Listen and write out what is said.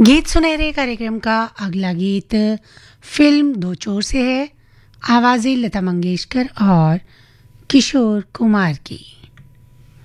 गीत सुनहरे कार्यक्रम का अगला गीत फिल्म दो चोर से है। आवाज़ें लता मंगेशकर और किशोर कुमार की।